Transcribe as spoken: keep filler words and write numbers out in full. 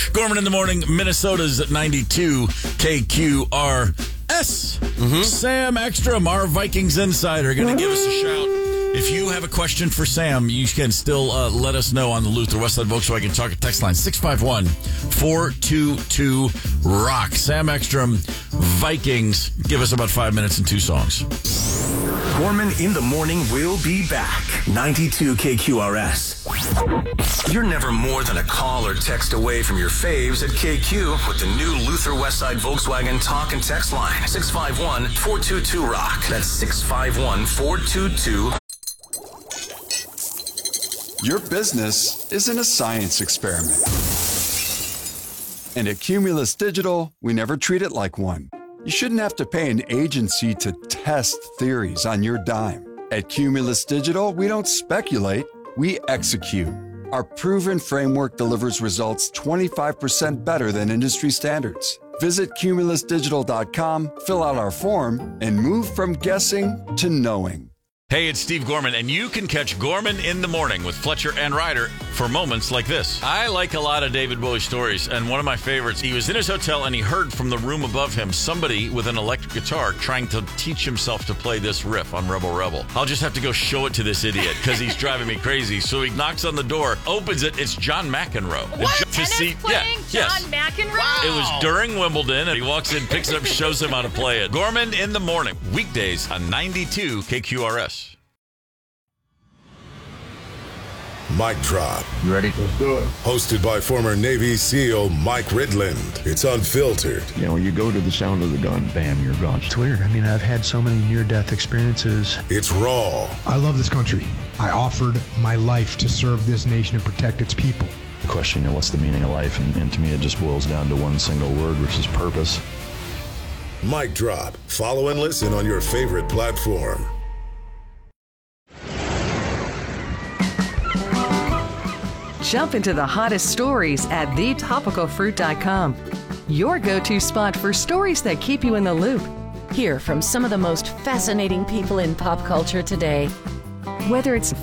Gorman in the morning, Minnesota's at ninety-two K Q R S. Mm-hmm. Sam Ekstrom, our Vikings insider, going to give us a shout. If you have a question for Sam, you can still uh, let us know on the Luther Westside Volkswagen Talk and Text line six five one, four two two, ROCK. Sam Ekstrom, Vikings. Give us about five minutes and two songs. Gorman in the morning will be back. ninety-two K Q R S. You're never more than a call or text away from your faves at K Q with the new Luther Westside Volkswagen Talk and Text line six five one, four two two, ROCK. That's six five one, four two two. Your business isn't a science experiment. And at Cumulus Digital, we never treat it like one. You shouldn't have to pay an agency to test theories on your dime. At Cumulus Digital, we don't speculate, we execute. Our proven framework delivers results twenty-five percent better than industry standards. Visit cumulus digital dot com, fill out our form, and move from guessing to knowing. Hey, it's Steve Gorman, and you can catch Gorman in the morning with Fletcher and Ryder for moments like this. I like a lot of David Bowie stories, and one of my favorites, he was in his hotel and he heard from the room above him somebody with an electric guitar trying to teach himself to play this riff on Rebel Rebel. I'll just have to go show it to this idiot because he's driving me crazy. So he knocks on the door, opens it, it's John McEnroe. What? And Tennis see, playing yeah, John yes. McEnroe? Wow. It was during Wimbledon, and he walks in, picks it up, shows him how to play it. Gorman in the morning, weekdays on ninety-two K Q R S. Mic Drop. You ready? Let's do it. Hosted by former Navy SEAL Mike Ridland. It's unfiltered. You know, when you go to the sound of the gun, bam, you're gone. It's weird. I mean, I've had so many near-death experiences. It's raw. I love this country. I offered my life to serve this nation and protect its people. The question, you know, what's the meaning of life? And, and to me, it just boils down to one single word, which is purpose. Mic Drop. Follow and listen on your favorite platform. Jump into the hottest stories at the topical fruit dot com. Your go-to spot for stories that keep you in the loop. Hear from some of the most fascinating people in pop culture today. Whether it's